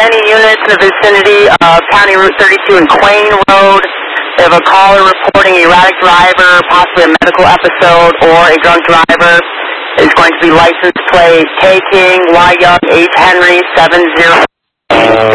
any units in the vicinity of County Route 32 and Quain Road. They have a caller reporting erratic driver, possibly a medical episode, or a drunk driver. Is going to be license plate K King Y Young H Henry 70.